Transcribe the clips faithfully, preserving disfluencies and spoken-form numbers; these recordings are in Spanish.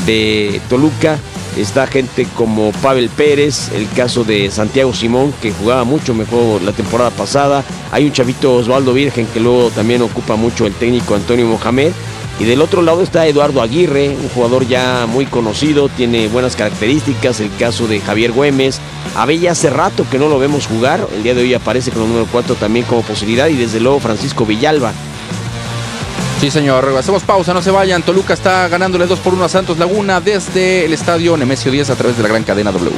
de Toluca. Está gente como Pavel Pérez, el caso de Santiago Simón, que jugaba mucho mejor la temporada pasada. Hay un chavito Osvaldo Virgen, que luego también ocupa mucho el técnico Antonio Mohamed. Y del otro lado está Eduardo Aguirre, un jugador ya muy conocido, tiene buenas características. El caso de Javier Güemes. Abella hace rato que no lo vemos jugar, el día de hoy aparece con el número cuatro también como posibilidad. Y desde luego Francisco Villalba. Sí, señor. Hacemos pausa, no se vayan. Toluca está ganándole dos por uno a Santos Laguna desde el estadio Nemesio diez a través de la gran cadena W.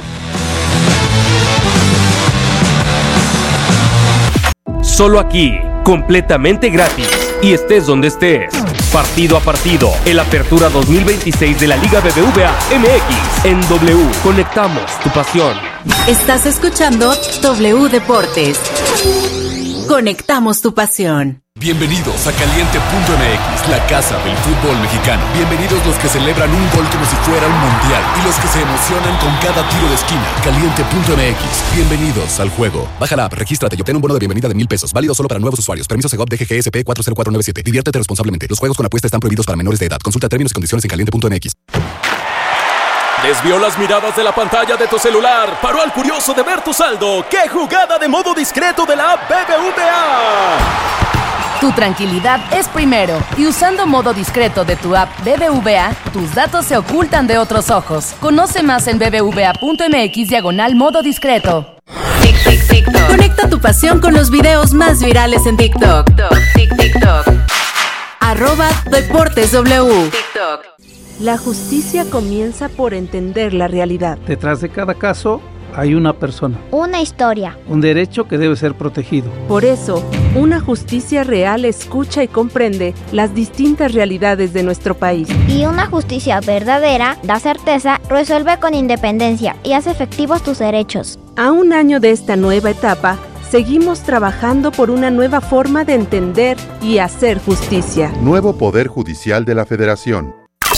Solo aquí, completamente gratis. Y estés donde estés. Partido a partido, el Apertura dos mil veintiséis de la Liga B B V A M X en W. Conectamos tu pasión. Estás escuchando W Deportes. Conectamos tu pasión. Bienvenidos a Caliente punto M X, la casa del fútbol mexicano. Bienvenidos los que celebran un gol como si fuera un mundial y los que se emocionan con cada tiro de esquina. Caliente punto M X, bienvenidos al juego. Baja la app, regístrate y obtén un bono de bienvenida de mil pesos, válido solo para nuevos usuarios. Permiso Segov D G G S P cuatro cero cuatro nueve siete. Diviértete responsablemente. Los juegos con apuesta están prohibidos para menores de edad. Consulta términos y condiciones en caliente punto M X. Desvió las miradas de la pantalla de tu celular. Paró al curioso de ver tu saldo. ¡Qué jugada de modo discreto de la app B B V A! Tu tranquilidad es primero, y usando modo discreto de tu app B B V A, tus datos se ocultan de otros ojos. Conoce más en bbva.mx diagonal modo discreto. Tic, tic, TikTok. Conecta tu pasión con los videos más virales en TikTok. Tic, TikTok. Arroba Deportes W. TikTok. La justicia comienza por entender la realidad. Detrás de cada caso hay una persona. Una historia. Un derecho que debe ser protegido. Por eso, una justicia real escucha y comprende las distintas realidades de nuestro país. Y una justicia verdadera da certeza, resuelve con independencia y hace efectivos tus derechos. A un año de esta nueva etapa, seguimos trabajando por una nueva forma de entender y hacer justicia. Nuevo Poder Judicial de la Federación.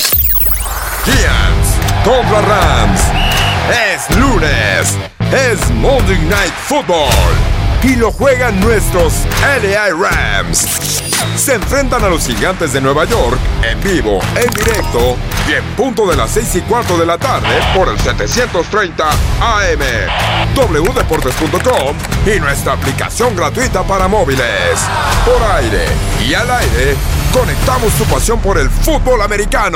Giants contra Rams. Es lunes, es Monday Night Football y lo juegan nuestros L A Rams. Se enfrentan a los Gigantes de Nueva York en vivo, en directo y en punto de las seis y cuarto de la tarde por el setecientos treinta A M, w deportes punto com y nuestra aplicación gratuita para móviles. Por aire y al aire, conectamos tu pasión por el fútbol americano.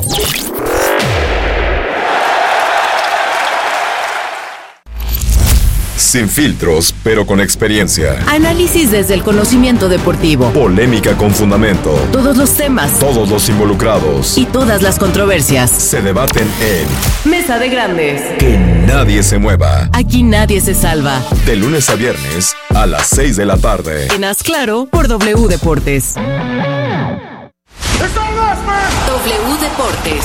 Sin filtros, pero con experiencia. Análisis desde el conocimiento deportivo. Polémica con fundamento. Todos los temas. Todos los involucrados. Y todas las controversias. Se debaten en Mesa de Grandes. Que nadie se mueva. Aquí nadie se salva. De lunes a viernes a las seis de la tarde. En Haz Claro por W Deportes. W Deportes.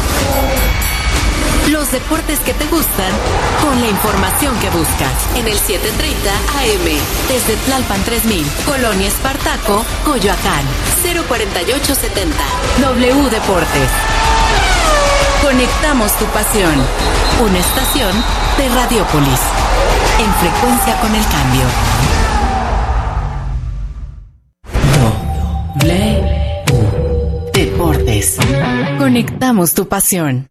Los deportes que te gustan, con la información que buscas. En el setecientos treinta A M, desde Tlalpan tres mil, Colonia Espartaco, Coyoacán, cero cuarenta y ocho setenta. W Deportes. Conectamos tu pasión. Una estación de Radiopolis. En frecuencia con el cambio. W Deportes. Conectamos tu pasión.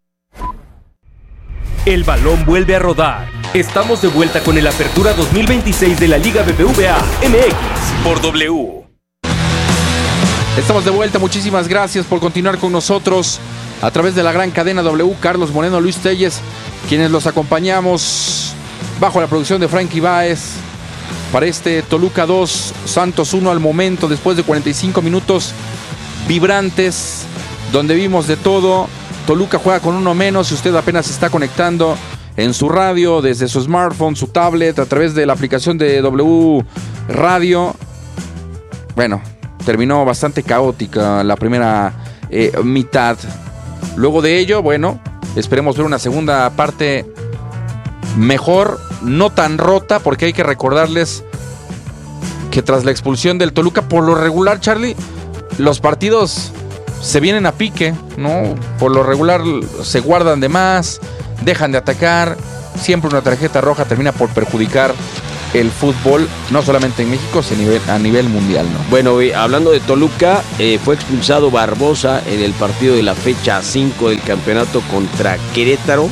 El balón vuelve a rodar. Estamos de vuelta con el Apertura dos mil veintiséis de la Liga B B V A M X por W. Estamos de vuelta, muchísimas gracias por continuar con nosotros a través de la gran cadena W. Carlos Moreno, Luis Telles, quienes los acompañamos bajo la producción de Frankie Báez para este Toluca dos, Santos uno al momento, después de cuarenta y cinco minutos vibrantes, donde vimos de todo. Toluca juega con uno menos. Si usted apenas se está conectando en su radio, desde su smartphone, su tablet, a través de la aplicación de W Radio. Bueno, terminó bastante caótica la primera eh, mitad. Luego de ello, bueno, esperemos ver una segunda parte mejor, no tan rota, porque hay que recordarles que tras la expulsión del Toluca, por lo regular, Charlie, los partidos se vienen a pique, ¿no? Por lo regular se guardan de más, dejan de atacar, siempre una tarjeta roja termina por perjudicar el fútbol, no solamente en México, sino a nivel, a nivel mundial, ¿no? Bueno, eh, hablando de Toluca, eh, fue expulsado Barbosa en el partido de la fecha cinco del campeonato contra Querétaro.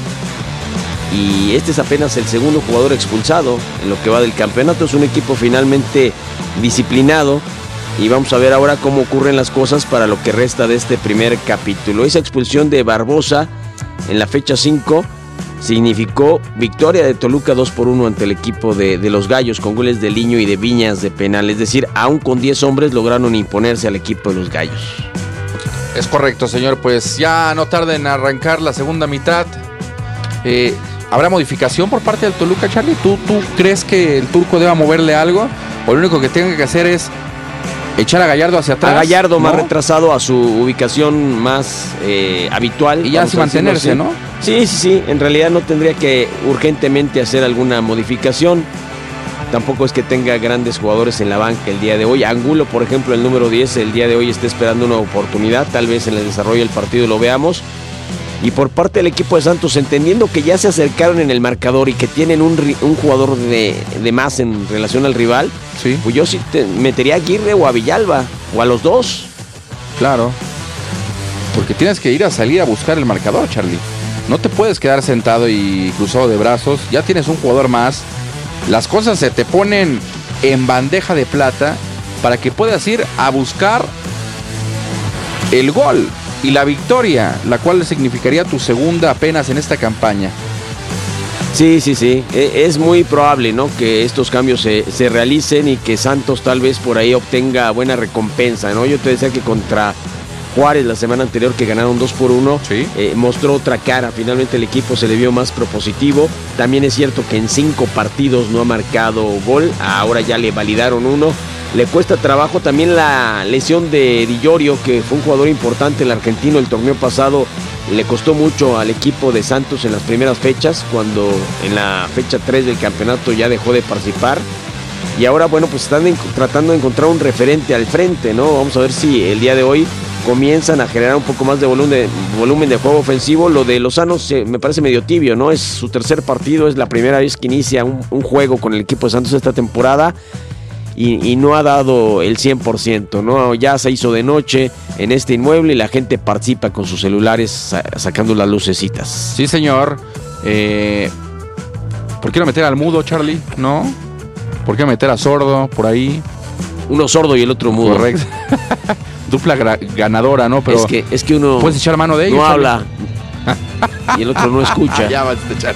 Y este es apenas el segundo jugador expulsado en lo que va del campeonato. Es un equipo finalmente disciplinado. Y vamos a ver ahora cómo ocurren las cosas para lo que resta de este primer capítulo. Esa expulsión de Barbosa en la fecha cinco significó victoria de Toluca dos por uno ante el equipo de, de los Gallos, con goles de Liño y de Viñas de penal. Es decir, aún con diez hombres lograron imponerse al equipo de los Gallos. Es correcto, señor. Pues ya no tarda en arrancar la segunda mitad. Eh, ¿Habrá modificación por parte del Toluca, Charlie? ¿Tú, ¿Tú crees que el turco deba moverle algo? ¿O lo único que tenga que hacer es echar a Gallardo hacia atrás? A Gallardo, ¿no?, más ¿no? retrasado a su ubicación más eh, habitual. Y ya sin mantenerse, ¿no? Sí, sí, sí. En realidad no tendría que urgentemente hacer alguna modificación. Tampoco es que tenga grandes jugadores en la banca el día de hoy. Angulo, por ejemplo, el número diez, el día de hoy está esperando una oportunidad. Tal vez en el desarrollo del partido lo veamos. Y por parte del equipo de Santos, entendiendo que ya se acercaron en el marcador y que tienen un, un jugador de, de más en relación al rival, sí, pues yo sí te metería a Aguirre o a Villalba, o a los dos. Claro. Porque tienes que ir a salir a buscar el marcador, Charlie. No te puedes quedar sentado y cruzado de brazos. Ya tienes un jugador más. Las cosas se te ponen en bandeja de plata para que puedas ir a buscar el gol y la victoria, la cual significaría tu segunda apenas en esta campaña. Sí, sí, sí. Es muy probable, ¿no?, que estos cambios se, se realicen y que Santos tal vez por ahí obtenga buena recompensa, ¿no? Yo te decía que contra Juárez la semana anterior, que ganaron dos por uno, ¿sí?, eh, mostró otra cara. Finalmente el equipo se le vio más propositivo. También es cierto que en cinco partidos no ha marcado gol. Ahora ya le validaron uno. Le cuesta trabajo también la lesión de Di Llorio, que fue un jugador importante, el argentino, el torneo pasado. Le costó mucho al equipo de Santos en las primeras fechas, cuando en la fecha tres del campeonato ya dejó de participar. Y ahora, bueno, pues están en, tratando de encontrar un referente al frente, ¿no? Vamos a ver si el día de hoy comienzan a generar un poco más de volumen de, volumen de juego ofensivo. Lo de Lozano se, me parece medio tibio, ¿no? Es su tercer partido, es la primera vez que inicia un, un juego con el equipo de Santos esta temporada. Y, y no ha dado el cien por ciento, ¿no? Ya se hizo de noche en este inmueble y la gente participa con sus celulares sa- sacando las lucecitas. Sí, señor. Eh, ¿Por qué no meter al mudo, Charlie? ¿No? ¿Por qué no meter a sordo por ahí? Uno sordo y el otro mudo. Correcto. Dupla gra- ganadora, ¿no? Pero es que, es que uno puedes echar mano de ellos, no Charlie. habla y el otro no escucha. Ya vas a echar.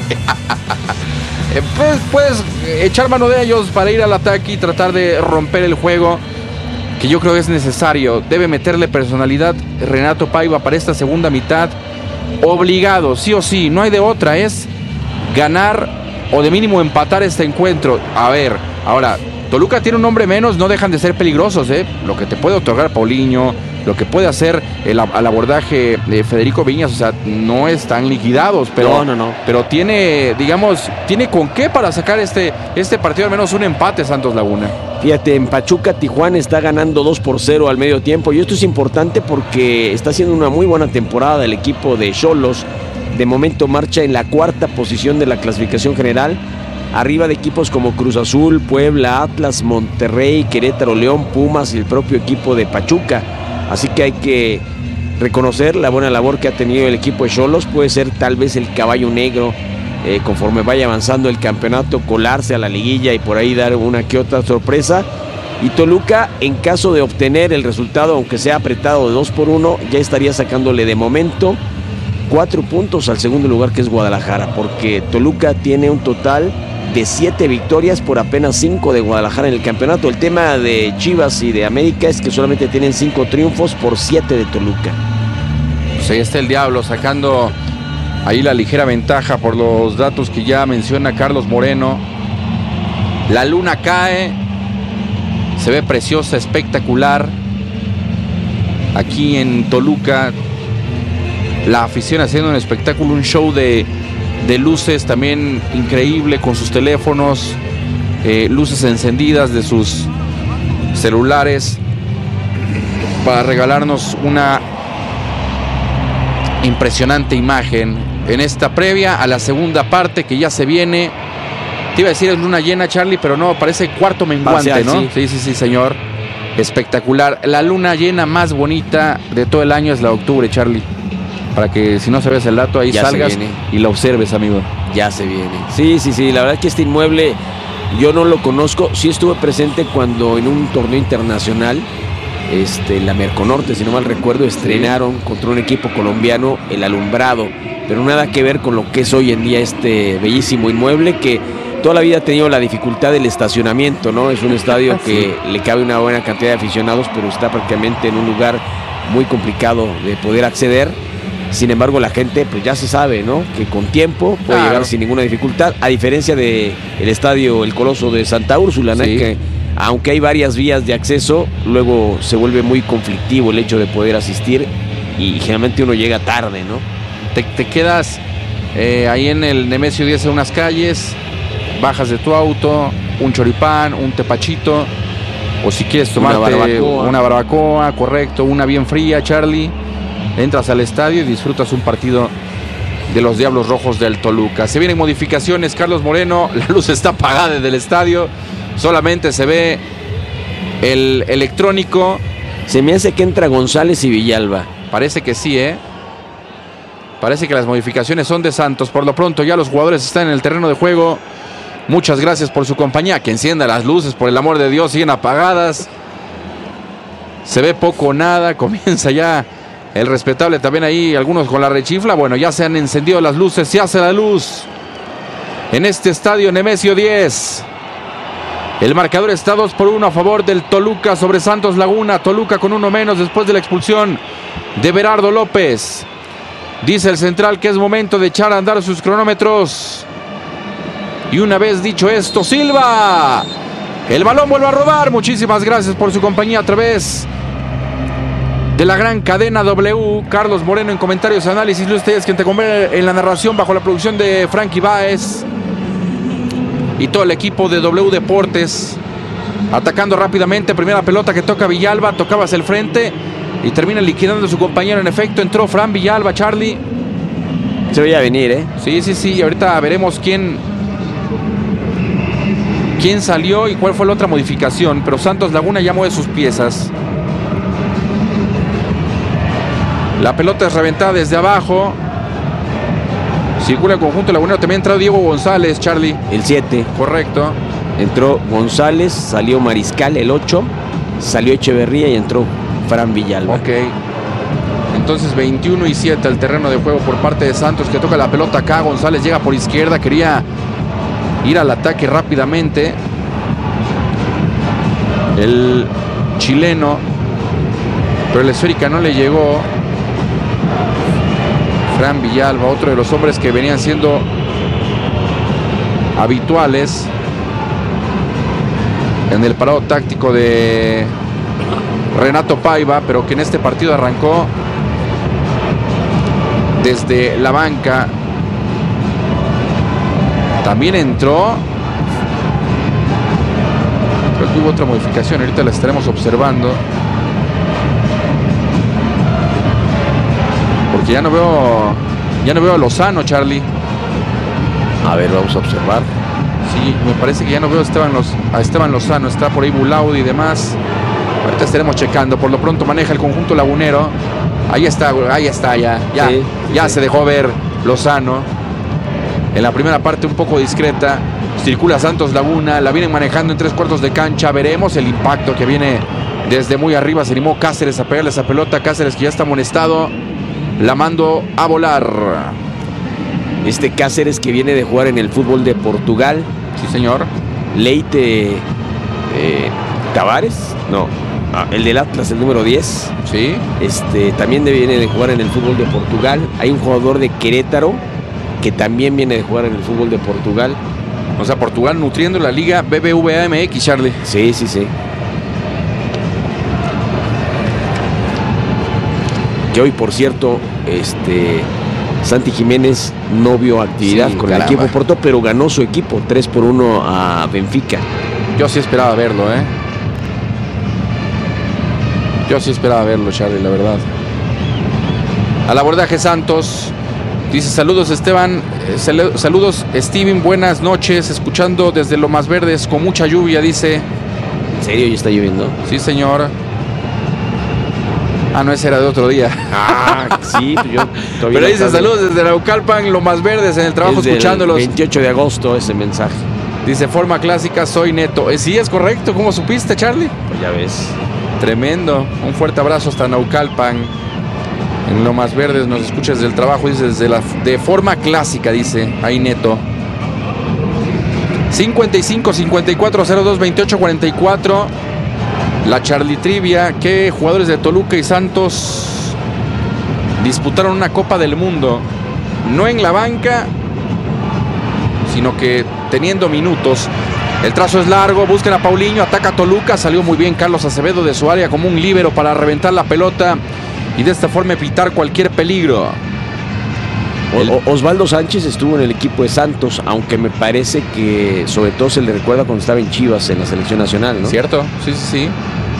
Eh, pues, puedes echar mano de ellos para ir al ataque y tratar de romper el juego, que yo creo que es necesario. Debe meterle personalidad Renato Paiva para esta segunda mitad. Obligado, sí o sí, no hay de otra. Es ganar o de mínimo empatar este encuentro. A ver, ahora, Toluca tiene un hombre menos, no dejan de ser peligrosos, ¿eh? Lo que te puede otorgar Paulinho, lo que puede hacer el, al abordaje de Federico Viñas, o sea, no están liquidados, pero, no, no, no. pero tiene, digamos, tiene con qué para sacar este, este partido, al menos un empate, Santos Laguna. Fíjate, en Pachuca, Tijuana está ganando dos por cero al medio tiempo, y esto es importante porque está haciendo una muy buena temporada el equipo de Xolos. De momento marcha en la cuarta posición de la clasificación general, arriba de equipos como Cruz Azul, Puebla, Atlas, Monterrey, Querétaro, León, Pumas y el propio equipo de Pachuca. Así que hay que reconocer la buena labor que ha tenido el equipo de Xolos. Puede ser tal vez el caballo negro, eh, conforme vaya avanzando el campeonato, colarse a la liguilla y por ahí dar una que otra sorpresa. Y Toluca, en caso de obtener el resultado, aunque sea apretado de dos por uno, ya estaría sacándole de momento cuatro puntos al segundo lugar, que es Guadalajara, porque Toluca tiene un total de siete victorias por apenas cinco de Guadalajara en el campeonato. El tema de Chivas y de América es que solamente tienen cinco triunfos por siete de Toluca. Pues ahí está el Diablo sacando ahí la ligera ventaja por los datos que ya menciona Carlos Moreno. La luna cae, se ve preciosa, espectacular aquí en Toluca. La afición haciendo un espectáculo, un show de de luces también increíble, con sus teléfonos, eh, luces encendidas de sus celulares, para regalarnos una impresionante imagen en esta previa a la segunda parte que ya se viene Te iba a decir es luna llena, Charlie, pero no, parece cuarto menguante, Parcial, ¿no? sí. sí, sí, sí, señor. Espectacular. La luna llena más bonita de todo el año es la de octubre, Charlie. Para que si no sabes el dato, ahí Ya se salgas viene. y la observes, amigo. Ya se viene. Sí, sí, sí. La verdad es que este inmueble yo no lo conozco. Sí estuve presente cuando en un torneo internacional, este, la Merconorte, si no mal recuerdo, estrenaron contra un equipo colombiano el alumbrado. Pero nada que ver con lo que es hoy en día este bellísimo inmueble que toda la vida ha tenido la dificultad del estacionamiento, ¿no? Es un estadio que le cabe una buena cantidad de aficionados, pero está prácticamente en un lugar muy complicado de poder acceder. Sin embargo, la gente pues ya se sabe, ¿no? Que con tiempo puede Claro. llegar sin ninguna dificultad, a diferencia de el estadio El Coloso de Santa Úrsula, ¿no? Sí. Que aunque hay varias vías de acceso, luego se vuelve muy conflictivo el hecho de poder asistir y generalmente uno llega tarde, ¿no? Te, te quedas eh, ahí en el Nemesio diez en unas calles, bajas de tu auto, un choripán, un tepachito, o si quieres Una tomarte barbacoa. una barbacoa, correcto, una bien fría, Charlie. Entras al estadio y disfrutas un partido de los Diablos Rojos del Toluca. Se vienen modificaciones, Carlos Moreno, la luz está apagada desde el estadio, solamente se ve el electrónico. Se me hace que entra González y Villalba. Parece que sí, ¿eh? Parece que las modificaciones son de Santos. Por lo pronto ya los jugadores están en el terreno de juego. Muchas gracias por su compañía. Que encienda las luces, por el amor de Dios, siguen apagadas. Se ve poco o nada. Comienza ya el respetable también ahí, algunos con la rechifla. Bueno, ya se han encendido las luces, se hace la luz en este estadio Nemesio diez. El marcador está dos por uno a favor del Toluca sobre Santos Laguna. Toluca con uno menos después de la expulsión de Berardo López. Dice el central que es momento de echar a andar sus cronómetros. Y una vez dicho esto, Silva. El balón vuelve a rodar. Muchísimas gracias por su compañía a través de la gran cadena W. Carlos Moreno en comentarios, análisis. Luis Telles, quien te acompaña en la narración bajo la producción de Frankie Báez. Y todo el equipo de W Deportes. Atacando rápidamente. Primera pelota que toca Villalba. Tocaba hacia el frente. Y termina liquidando a su compañero. En efecto, entró Fran Villalba, Charlie. Se veía venir, ¿eh? Sí, sí, sí. Y ahorita veremos quién, quién salió y cuál fue la otra modificación. Pero Santos Laguna ya mueve sus piezas. La pelota es reventada desde abajo. Circula el conjunto lagunero. También entró Diego González, Charlie. El siete. Correcto. Entró González, salió Mariscal, el ocho. Salió Echeverría y entró Fran Villalba. Ok. Entonces veintiuno y siete al terreno de juego por parte de Santos, que toca la pelota acá. González llega por izquierda, quería ir al ataque rápidamente. El chileno, pero la esférica no le llegó. Fran Villalba, otro de los hombres que venían siendo habituales en el parado táctico de Renato Paiva, pero que en este partido arrancó desde la banca. También entró, pero tuvo otra modificación, ahorita la estaremos observando, porque ya no veo ya no veo a Lozano, Charlie. A ver, vamos a observar. Sí, me parece que ya no veo a Esteban, Los, a Esteban Lozano. Está por ahí Bulaudi y demás. Ahorita estaremos checando. Por lo pronto maneja el conjunto lagunero. Ahí está, ahí está ya. Ya, sí, ya sí. se dejó ver Lozano. En la primera parte un poco discreta. Circula Santos Laguna. La vienen manejando en tres cuartos de cancha. Veremos el impacto que viene desde muy arriba. Se animó Cáceres a pegarle esa pelota. Cáceres, que ya está amonestado. La mando a volar. Este Cáceres, que viene de jugar en el fútbol de Portugal. Sí, señor. Leite eh, Tavares. No. Ah, el del Atlas, el número diez. Sí. Este, también viene de jugar en el fútbol de Portugal. Hay un jugador de Querétaro que también viene de jugar en el fútbol de Portugal. O sea, Portugal nutriendo la liga B B V A M X, Charlie. Sí, sí, sí. Que hoy, por cierto, este Santi Jiménez no vio actividad Sí, con caramba. el equipo Porto, pero ganó su equipo tres por uno a Benfica. Yo sí esperaba verlo, ¿eh? Yo sí esperaba verlo, Charlie, la verdad. Al abordaje Santos. Dice, saludos Esteban, eh, sal- saludos Steven, buenas noches, escuchando desde Lomas Verdes con mucha lluvia, dice. ¿En serio ya está lloviendo? Sí, señor. Ah, no, ese era de otro día. Ah, sí, pues yo todavía Pero no dice, tarde. saludos desde Naucalpan, Lomas Verdes, en el trabajo, Es del escuchándolos. veintiocho de agosto ese mensaje. Dice, forma clásica, soy Neto. Eh, sí, es correcto, ¿cómo supiste, Charlie? Pues ya ves. Tremendo. Un fuerte abrazo hasta Naucalpan. En Lomas Verdes nos escucha desde el trabajo, dice, desde la, de forma clásica, dice, ahí Neto. cincuenta y cinco, cincuenta y cuatro, cero dos, veintiocho, cuarenta y cuatro. La Charlie Trivia, que jugadores de Toluca y Santos disputaron una Copa del Mundo, no en la banca, sino que teniendo minutos. El trazo es largo, buscan a Paulinho, ataca a Toluca, salió muy bien Carlos Acevedo de su área como un líbero para reventar la pelota y de esta forma evitar cualquier peligro. O- o- Osvaldo Sánchez estuvo en el equipo de Santos, aunque me parece que sobre todo se le recuerda cuando estaba en Chivas en la selección nacional, ¿no? ¿Cierto? Sí, sí, sí.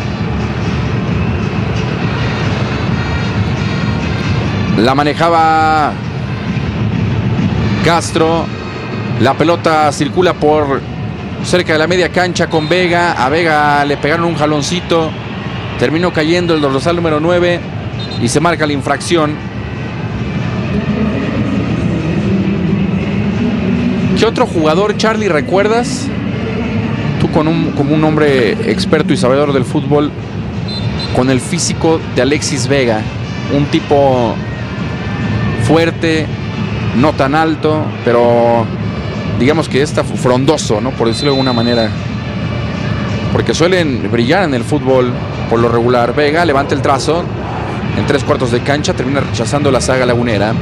La manejaba Castro. La pelota circula por cerca de la media cancha con Vega. A Vega le pegaron un jaloncito. Terminó cayendo el dorsal número nueve y se marca la infracción. ¿Qué otro jugador, Charlie, recuerdas? Tú con un, como un hombre experto y sabedor del fútbol, con el físico de Alexis Vega, un tipo fuerte, no tan alto, pero digamos que está frondoso, ¿no? Por decirlo de alguna manera. Porque suelen brillar en el fútbol por lo regular. Vega levanta el trazo en tres cuartos de cancha, termina rechazando la saga lagunera.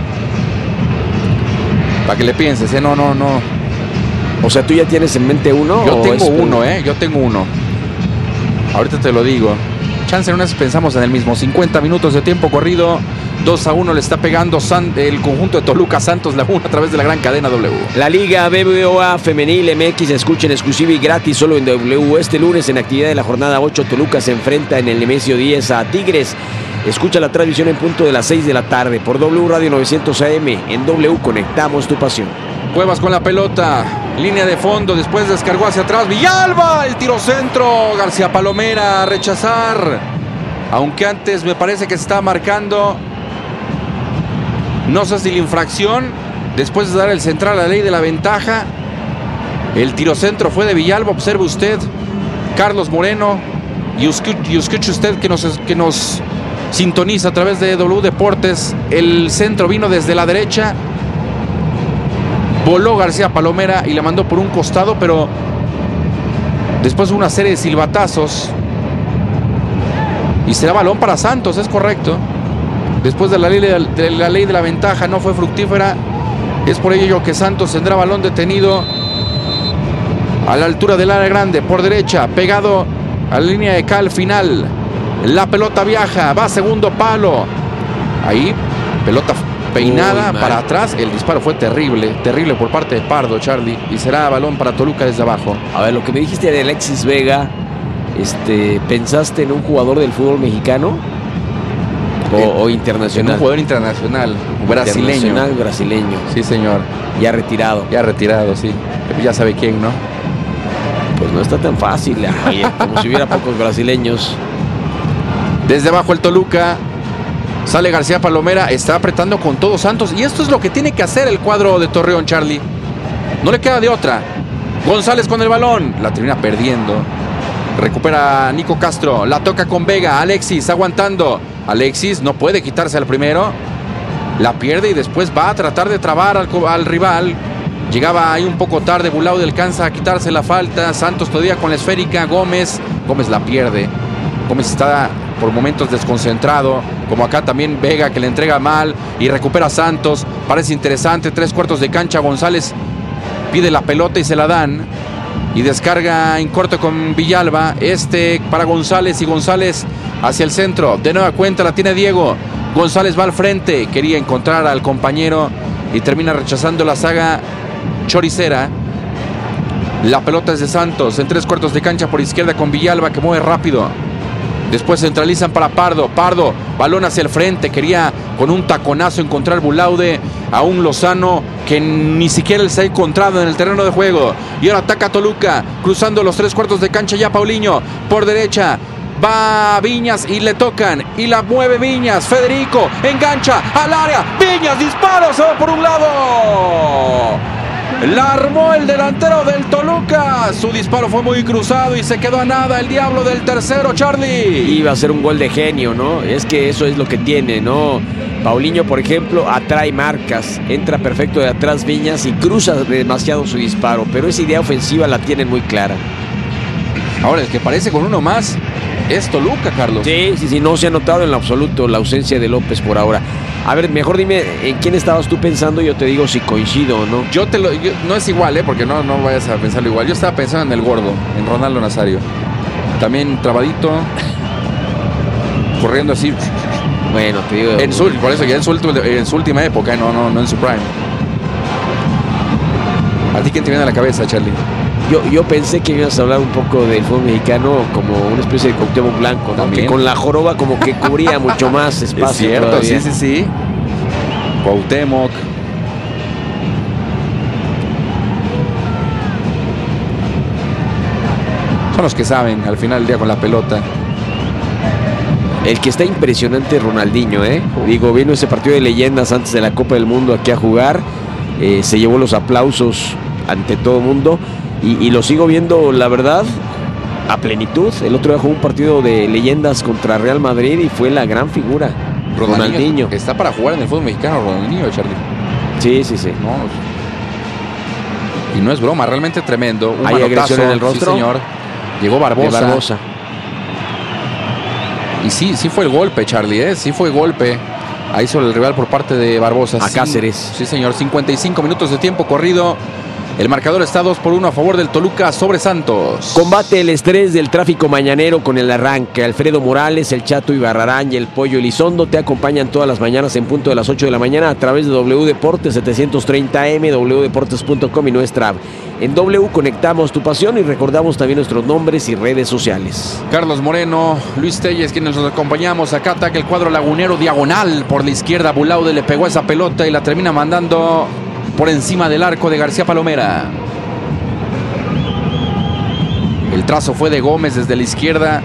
Para que le pienses, ¿eh? No, no, no. O sea, ¿tú ya tienes en mente uno? Yo o tengo es- uno, ¿eh? Yo tengo uno. Ahorita te lo digo. Chance en unas pensamos en el mismo. cincuenta minutos de tiempo corrido. dos a uno le está pegando San- el conjunto de Toluca Santos Laguna a través de la gran cadena W. La Liga B B V A Femenil M X, escuchen exclusiva y gratis solo en W. Este lunes en actividad de la jornada ocho, Toluca se enfrenta en el Nemesio diez a Tigres. Escucha la transmisión en punto de las seis de la tarde por W Radio novecientos A M. En W conectamos tu pasión. Cuevas con la pelota, línea de fondo, después descargó hacia atrás, Villalba, el tiro centro, García Palomera a rechazar, aunque antes me parece que se está marcando, no sé si la infracción, después de dar el central a la ley de la ventaja, el tiro centro fue de Villalba, observe usted, Carlos Moreno, y escuche, y escuche usted que nos, que nos sintoniza a través de W Deportes, el centro vino desde la derecha, voló García Palomera y la mandó por un costado, pero después de una serie de silbatazos y será balón para Santos, es correcto. Después de la ley de, de la ley de la ventaja no fue fructífera, es por ello que Santos tendrá balón detenido a la altura del área grande, por derecha, pegado a la línea de cal final. La pelota viaja, va a segundo palo, ahí pelota peinada Uy, para atrás, el disparo fue terrible, terrible por parte de Pardo, Charlie, y será balón para Toluca desde abajo. A ver, lo que me dijiste de Alexis Vega, este, ¿pensaste en un jugador del fútbol mexicano? O, En- o En internacional. un jugador internacional, brasileño. Internacional brasileño. Sí, señor. Ya retirado. Ya retirado, sí. Ya sabe quién, ¿no? Pues no está tan fácil. Ay, como si hubiera pocos brasileños. Desde abajo el Toluca. Sale García Palomera, está apretando con todo Santos. Y esto es lo que tiene que hacer el cuadro de Torreón, Charlie. No le queda de otra. González con el balón. La termina perdiendo. Recupera Nico Castro. La toca con Vega. Alexis aguantando. Alexis no puede quitarse al primero. La pierde y después va a tratar de trabar al, al rival. Llegaba ahí un poco tarde. Bulaudi alcanza a quitarse la falta. Santos todavía con la esférica. Gómez. Gómez la pierde. Gómez está por momentos desconcentrado, como acá también Vega que le entrega mal y recupera Santos, parece interesante, tres cuartos de cancha, González pide la pelota y se la dan y descarga en corto con Villalba, este para González y González hacia el centro, de nueva cuenta la tiene Diego, González va al frente, quería encontrar al compañero y termina rechazando la saga choricera. La pelota es de Santos en tres cuartos de cancha por izquierda con Villalba que mueve rápido. Después centralizan para Pardo. Pardo, balón hacia el frente. Quería con un taconazo encontrar Bulaude a un Lozano que ni siquiera él se ha encontrado en el terreno de juego. Y ahora ataca Toluca, cruzando los tres cuartos de cancha ya Paulinho, por derecha. Va Viñas y le tocan y la mueve Viñas. Federico engancha al área. Viñas dispara, se va por un lado. La armó el delantero del Toluca. Su disparo fue muy cruzado y se quedó a nada el diablo del tercero, Charlie. Iba a ser un gol de genio, ¿no? Es que eso es lo que tiene, ¿no? Paulinho, por ejemplo, atrae marcas, entra perfecto de atrás Viñas y cruza demasiado su disparo, pero esa idea ofensiva la tienen muy clara. Ahora, el que parece con uno más es Toluca, Carlos. Sí, sí, sí, no se ha notado en lo absoluto la ausencia de López por ahora. A ver, mejor dime en quién estabas tú pensando y yo te digo si coincido o no. Yo te lo... Yo, no es igual, ¿eh? Porque no, no vayas a pensarlo igual. Yo estaba pensando en el gordo, en Ronaldo Nazario. También trabadito, corriendo así. Bueno, te digo... En su, por eso ya en su, en su última época, no, no, no en su prime. ¿A ti quién te viene a la cabeza, Charlie? Yo, yo pensé que ibas a hablar un poco del fútbol mexicano como una especie de Cuauhtémoc Blanco, ¿no? Que con la joroba como que cubría mucho más espacio. Es cierto, todavía. sí, sí, sí. Cuauhtémoc. Son los que saben al final del día con la pelota. El que está impresionante es Ronaldinho, ¿eh? Digo, vino ese partido de leyendas antes de la Copa del Mundo aquí a jugar. Eh, se llevó los aplausos ante todo el mundo. Y, y lo sigo viendo, la verdad, a plenitud. El otro día jugó un partido de leyendas contra Real Madrid y fue la gran figura. Ronaldinho. Ronaldinho. Está para jugar en el fútbol mexicano, Ronaldinho, Charlie. Sí, sí, sí. No, y no es broma, realmente tremendo. Un ¿Hay agresión en el rostro? Sí, señor. Llegó Barbosa. Barbosa. Y sí, sí fue el golpe, Charlie, ¿eh? Sí fue golpe ahí sobre el rival por parte de Barbosa. A Cáceres. Sí, señor. cincuenta y cinco minutos de tiempo corrido. El marcador está dos por uno a favor del Toluca sobre Santos. Combate el estrés del tráfico mañanero con el arranque. Alfredo Morales, el Chato Ibarrarán y el Pollo Elizondo te acompañan todas las mañanas en punto de las ocho de la mañana a través de W Deportes setecientos treinta A M, w deportes punto com y nuestra app. En W conectamos tu pasión y recordamos también nuestros nombres y redes sociales. Carlos Moreno, Luis Telles, quienes nos acompañamos. Acá ataca el cuadro lagunero, diagonal por la izquierda. Bulaude le pegó esa pelota y la termina mandando por encima del arco de García Palomera. El trazo fue de Gómez desde la izquierda,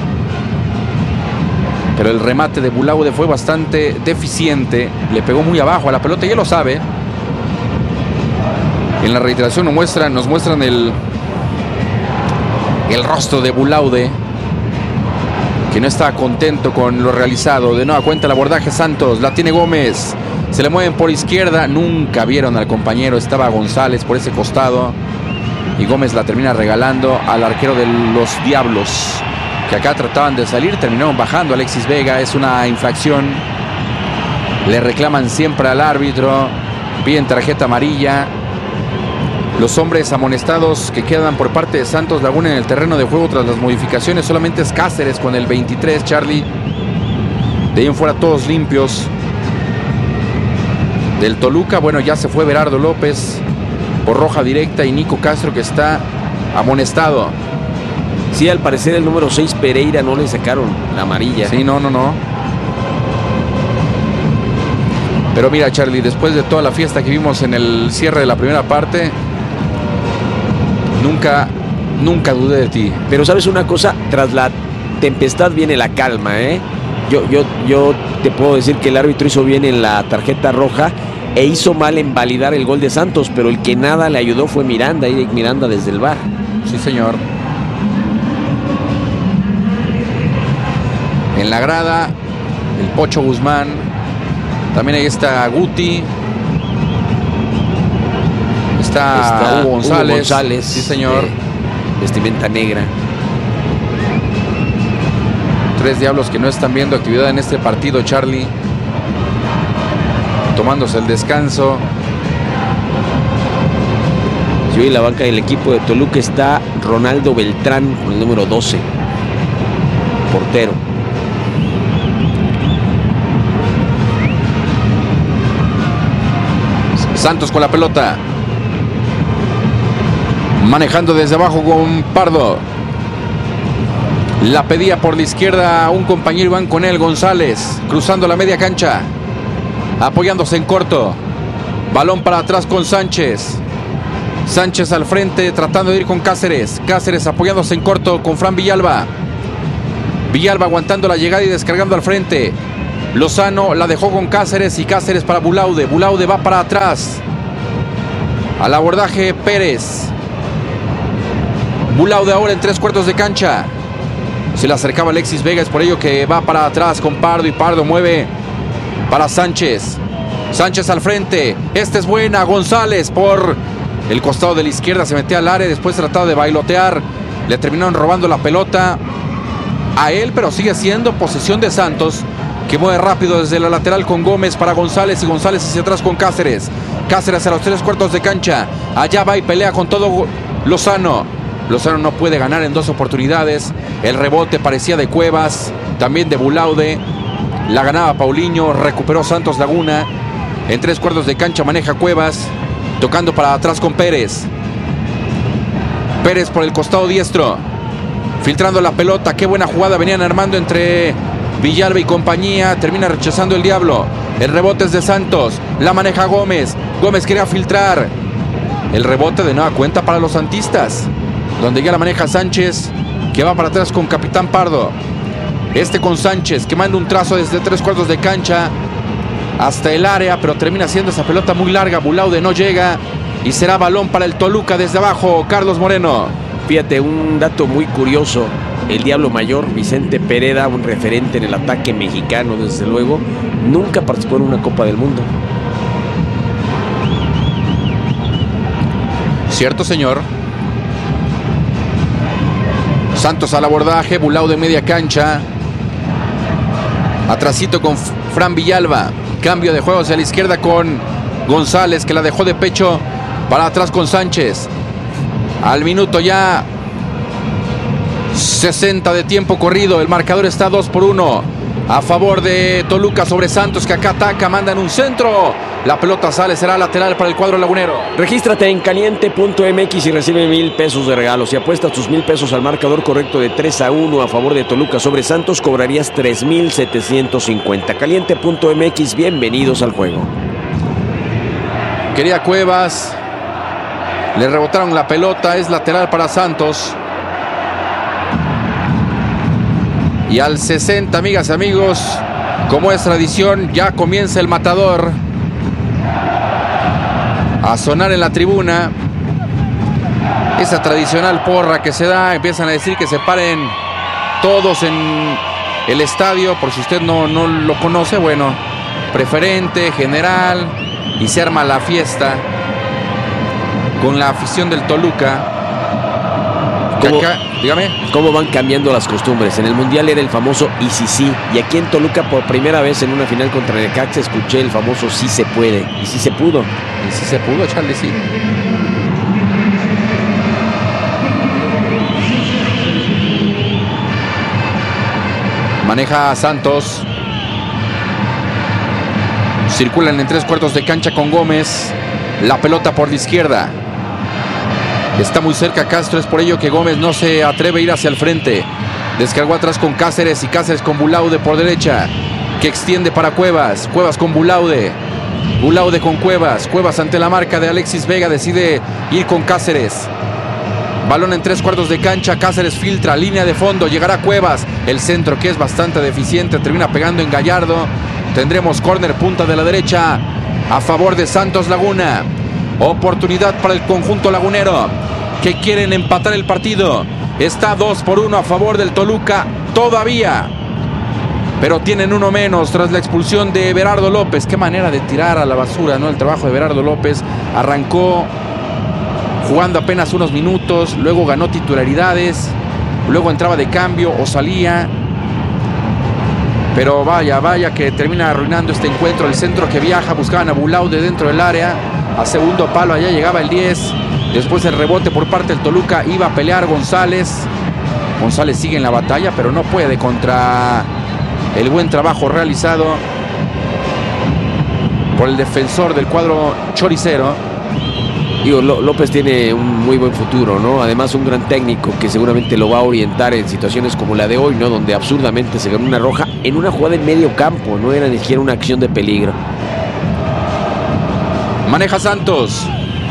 pero el remate de Bulaude fue bastante deficiente. Le pegó muy abajo a la pelota y él lo sabe. En la reiteración nos muestran, nos muestran el, el rostro de Bulaude, que no está contento con lo realizado. De nueva cuenta el abordaje Santos, la tiene Gómez. Se le mueven por izquierda, nunca vieron al compañero, estaba González por ese costado y Gómez la termina regalando al arquero de los Diablos, que acá trataban de salir, terminaron bajando. Alexis Vega, es una infracción, le reclaman siempre al árbitro, piden tarjeta amarilla. Los hombres amonestados que quedan por parte de Santos Laguna en el terreno de juego tras las modificaciones solamente es Cáceres con el veintitrés, Charlie. De ahí en fuera todos limpios. Del Toluca, bueno, ya se fue Berardo López por roja directa y Nico Castro, que está amonestado. Sí, al parecer el número seis Pereira no le sacaron la amarilla. Sí, no, no, no. Pero mira, Charlie, después de toda la fiesta que vimos en el cierre de la primera parte, nunca, nunca dudé de ti. Pero sabes una cosa, tras la tempestad viene la calma, ¿eh? Yo, yo, yo te puedo decir que el árbitro hizo bien en la tarjeta roja e hizo mal en validar el gol de Santos, pero el que nada le ayudó fue Miranda, Eric Miranda desde el V A R. Sí, señor. En la grada, el Pocho Guzmán. También ahí está Guti. Está, está Hugo González. Hugo González. Sí, señor. Vestimenta negra. Tres Diablos que no están viendo actividad en este partido, Charlie. Tomándose el descanso. Sí, hoy en la banca del equipo de Toluca está Ronaldo Beltrán con el número doce. Portero. Santos con la pelota. Manejando desde abajo con Pardo. La pedía por la izquierda un compañero, Iván con él, González, cruzando la media cancha. apoyándose en corto. Balón para atrás con Sánchez. Sánchez al frente tratando de ir con Cáceres. Cáceres apoyándose en corto con Fran Villalba. Villalba aguantando la llegada y descargando al frente. Lozano la dejó con Cáceres y Cáceres para Bulaude. Bulaude va para atrás. Al abordaje Pérez. Bulaude ahora en tres cuartos de cancha. Se le acercaba Alexis Vega, es por ello que va para atrás con Pardo y Pardo mueve para Sánchez. Sánchez al frente. Esta es buena. González por el costado de la izquierda se metía al área. Después trataba de bailotear. Le terminaron robando la pelota a él, pero sigue siendo posesión de Santos, que mueve rápido desde la lateral con Gómez para González y González hacia atrás con Cáceres. Cáceres a los tres cuartos de cancha. Allá va y pelea con todo Lozano. Lozano no puede ganar en dos oportunidades. El rebote parecía de Cuevas, también de Bulaude. La ganaba Paulinho, recuperó Santos Laguna. En tres cuartos de cancha maneja Cuevas, tocando para atrás con Pérez. Pérez por el costado diestro, filtrando la pelota. Qué buena jugada venían armando entre Villalba y compañía. Termina rechazando el Diablo. El rebote es de Santos, la maneja Gómez. Gómez quería filtrar. El rebote de nueva cuenta para los santistas, donde ya la maneja Sánchez, que va para atrás con Capitán Pardo. Este con Sánchez, que manda un trazo desde tres cuartos de cancha hasta el área, pero termina siendo esa pelota muy larga. Bulaude no llega y será balón para el Toluca desde abajo. Carlos Moreno. Fíjate, un dato muy curioso. El Diablo Mayor, Vicente Pereda, un referente en el ataque mexicano, desde luego, nunca participó en una Copa del Mundo. Cierto, señor. Santos al abordaje, Bulaude media cancha. Atrasito con Fran Villalba. Cambio de juego hacia la izquierda con González, que la dejó de pecho para atrás con Sánchez. Al minuto ya sesenta de tiempo corrido. El marcador está dos por uno a favor de Toluca sobre Santos, que acá ataca, mandan un centro. La pelota sale, será lateral para el cuadro lagunero. Regístrate en caliente punto m x y recibe mil pesos de regalo. Si apuestas tus mil pesos al marcador correcto de tres a uno a favor de Toluca sobre Santos, cobrarías tres mil setecientos cincuenta. caliente punto m x, bienvenidos al juego. Quería Cuevas. Le rebotaron la pelota, es lateral para Santos. Y al sesenta, amigas y amigos, como es tradición, ya comienza el matador a sonar en la tribuna. Esa tradicional porra que se da, empiezan a decir que se paren todos en el estadio, por si usted no, no lo conoce, bueno, preferente, general, y se arma la fiesta con la afición del Toluca. ¿Cómo, acá, dígame. ¿Cómo van cambiando las costumbres? En el Mundial era el famoso y sí sí, y aquí en Toluca por primera vez en una final contra Necaxa escuché el famoso sí se puede, y sí se pudo. Y sí se pudo, Charlie, sí. Maneja a Santos. Circulan en tres cuartos de cancha con Gómez. La pelota por la izquierda. Está muy cerca Castro, es por ello que Gómez no se atreve a ir hacia el frente. Descargó atrás con Cáceres y Cáceres con Bulaude por derecha, que extiende para Cuevas. Cuevas con Bulaude. Bulaude con Cuevas. Cuevas ante la marca de Alexis Vega decide ir con Cáceres. Balón en tres cuartos de cancha. Cáceres filtra, línea de fondo. Llegará Cuevas. El centro, que es bastante deficiente, termina pegando en Gallardo. Tendremos córner, punta de la derecha a favor de Santos Laguna. Oportunidad para el conjunto lagunero, que quieren empatar el partido. Está dos por uno a favor del Toluca todavía, pero tienen uno menos tras la expulsión de Berardo López. Qué manera de tirar a la basura, ¿no? El trabajo de Berardo López. Arrancó jugando apenas unos minutos, luego ganó titularidades, luego entraba de cambio o salía. Pero vaya, vaya que termina arruinando este encuentro. El centro que viaja, buscaban a Bulaude dentro del área. A segundo palo, allá llegaba el diez. Después el rebote por parte del Toluca. Iba a pelear González. González sigue en la batalla, pero no puede contra el buen trabajo realizado por el defensor del cuadro choricero. Digo, López tiene un muy buen futuro, ¿no? Además, un gran técnico que seguramente lo va a orientar en situaciones como la de hoy, ¿no? Donde absurdamente se ganó una roja en una jugada en medio campo, no era ni siquiera una acción de peligro. Maneja Santos.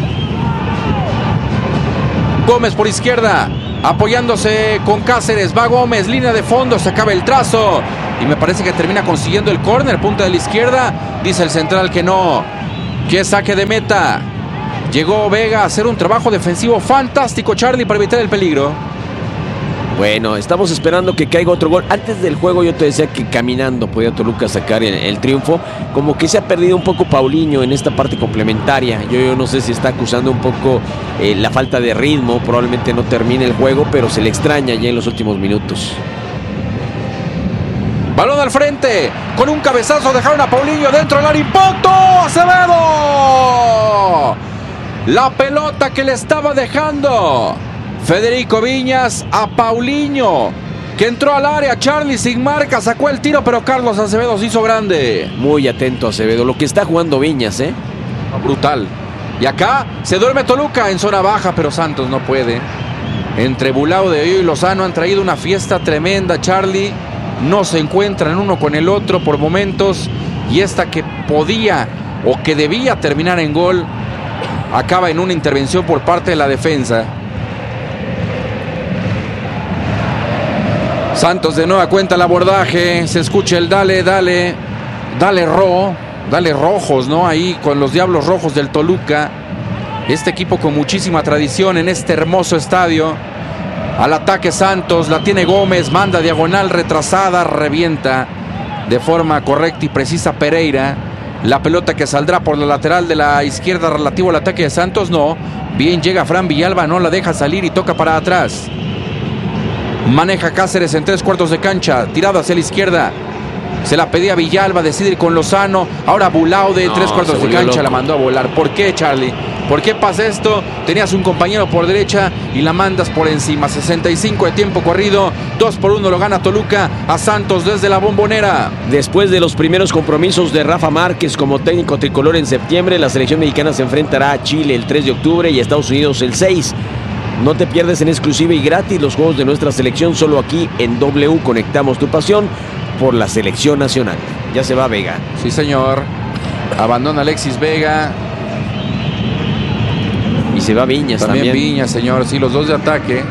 Gómez por izquierda, apoyándose con Cáceres. Va Gómez, línea de fondo, se acaba el trazo. Y me parece que termina consiguiendo el córner, punta de la izquierda. Dice el central que no, que saque de meta. Llegó Vega a hacer un trabajo defensivo fantástico, Charlie, para evitar el peligro. Bueno, estamos esperando que caiga otro gol. Antes del juego yo te decía que caminando podía Toluca sacar el, el triunfo. Como que se ha perdido un poco Paulinho en esta parte complementaria. Yo, yo no sé si está acusando un poco eh, la falta de ritmo. Probablemente no termine el juego, pero se le extraña ya en los últimos minutos. Balón al frente, con un cabezazo dejaron a Paulinho dentro del área. ¡Impacto! ¡Acevedo! La pelota que le estaba dejando Federico Viñas a Paulinho, que entró al área. Charlie sin marca, sacó el tiro, pero Carlos Acevedo se hizo grande. Muy atento Acevedo, lo que está jugando Viñas, ¿eh? Brutal. Y acá se duerme Toluca en zona baja, pero Santos no puede. Entre Bulao de Hoyo y Lozano han traído una fiesta tremenda, Charlie. No se encuentran uno con el otro por momentos. Y esta que podía o que debía terminar en gol acaba en una intervención por parte de la defensa. Santos de nueva cuenta el abordaje. Se escucha el dale, dale, dale ro, dale rojos, ¿no? Ahí con los Diablos Rojos del Toluca. Este equipo con muchísima tradición en este hermoso estadio. Al ataque Santos, la tiene Gómez, manda diagonal retrasada, revienta de forma correcta y precisa Pereira. La pelota que saldrá por la lateral de la izquierda relativo al ataque de Santos, no. Bien llega Fran Villalba, no la deja salir y toca para atrás. Maneja Cáceres en tres cuartos de cancha, tirado hacia la izquierda. Se la pedía Villalba, decide ir con Lozano. Ahora Bulao de no, tres cuartos de cancha loco. La mandó a volar. ¿Por qué, Charlie? ¿Por qué pasa esto? Tenías un compañero por derecha y la mandas por encima. sesenta y cinco de tiempo corrido. dos por uno lo gana Toluca a Santos desde la Bombonera. Después de los primeros compromisos de Rafa Márquez como técnico tricolor en septiembre, la selección mexicana se enfrentará a Chile el tres de octubre y a Estados Unidos el seis. No te pierdes en exclusiva y gratis los juegos de nuestra selección solo aquí en W. Conectamos tu pasión por la selección nacional. Ya se va Vega. Sí, señor. Abandona Alexis Vega. Y se va Viñas también. También Viñas, señor. Sí, los dos de ataque.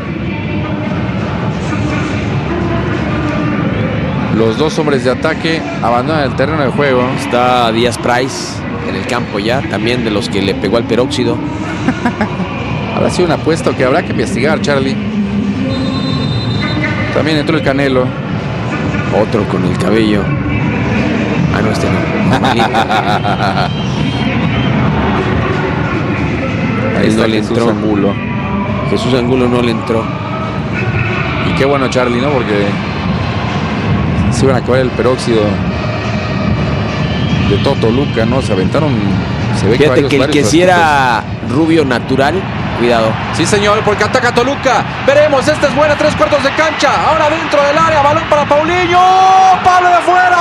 Los dos hombres de ataque abandonan el terreno de juego. Está Díaz Price en el campo ya, también de los que le pegó al peróxido. Habrá sido un apuesto que habrá que investigar, Charlie. También entró el Canelo. Otro con el cabello. Ah, no, este no. Ahí no le entró. Angulo. Jesús Angulo no le entró. Y qué bueno, Charlie, ¿no? Porque se iban a acabar el peróxido de todo Toluca, ¿no? Se aventaron. Se ve Fíjate que, que el que si era rubio natural. Cuidado. Sí, señor, porque ataca Toluca. Veremos, esta es buena, tres cuartos de cancha. Ahora dentro del área, balón para Paulinho. ¡Palo de afuera!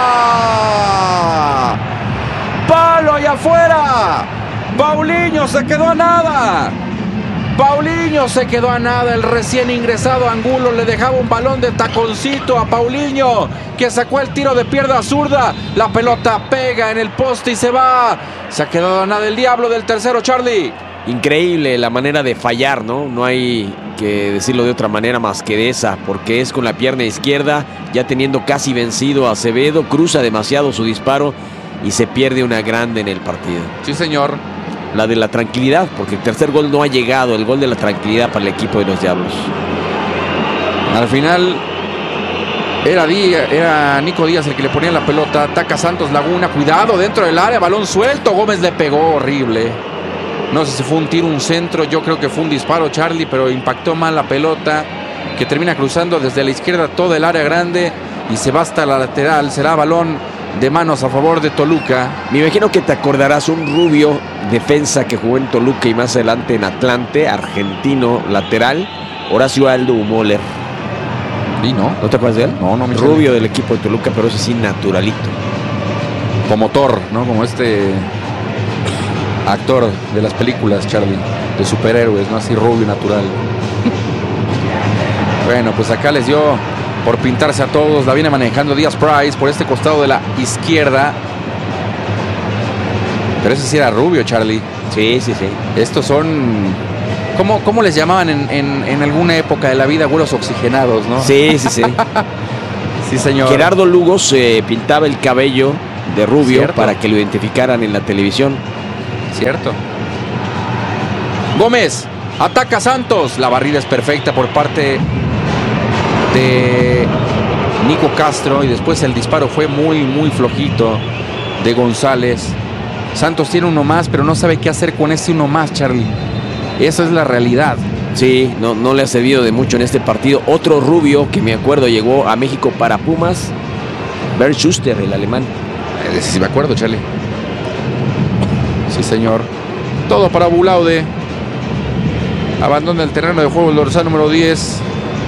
¡Palo allá afuera! Paulinho se quedó a nada. Paulinho se quedó a nada. El recién ingresado Angulo le dejaba un balón de taconcito a Paulinho, que sacó el tiro de pierna zurda. La pelota pega en el poste y se va. Se ha quedado a nada el diablo del tercero, Charlie. Increíble la manera de fallar, ¿no? No hay que decirlo de otra manera más que de esa, porque es con la pierna izquierda, ya teniendo casi vencido a Acevedo, cruza demasiado su disparo y se pierde una grande en el partido. Sí, señor. La de la tranquilidad, porque el tercer gol no ha llegado, el gol de la tranquilidad para el equipo de los Diablos. Al final era, Díaz, era Nico Díaz el que le ponía la pelota, ataca Santos Laguna, cuidado dentro del área, balón suelto, Gómez le pegó horrible. No sé si fue un tiro, un centro, yo creo que fue un disparo, Charlie, pero impactó mal la pelota, que termina cruzando desde la izquierda todo el área grande y se va hasta la lateral. Será balón de manos a favor de Toluca. Me imagino que te acordarás un rubio defensa que jugó en Toluca y más adelante en Atlante, argentino, lateral, Horacio Aldo Humoler. ¿Y no? ¿No te acuerdas de él? No, no me Rubio del equipo de Toluca, pero ese sí naturalito. Como Thor, ¿no? Como este actor de las películas, Charlie, de superhéroes, ¿no? Así rubio, natural. Bueno, pues acá les dio por pintarse a todos. La viene manejando Díaz Price por este costado de la izquierda. Pero ese sí era rubio, Charlie. Sí, sí, sí. Estos son... ¿Cómo, cómo les llamaban en, en, en alguna época de la vida? Güeros oxigenados, ¿no? Sí, sí, sí. Sí, señor. Gerardo Lugo se pintaba el cabello de rubio Cierto. para que lo identificaran en la televisión. Cierto. Gómez, ataca Santos. La barrida es perfecta por parte de Nico Castro y después el disparo fue muy, muy flojito de González. Santos tiene uno más, pero no sabe qué hacer con ese uno más, Charlie. Esa es la realidad. Sí, no, no le ha servido de mucho en este partido. Otro rubio que me acuerdo llegó a México para Pumas, Bernd Schuster, el alemán. Ese sí me acuerdo, Charlie. Sí, señor. Todo para Bulaude. Abandona el terreno de juego el dorsal número diez.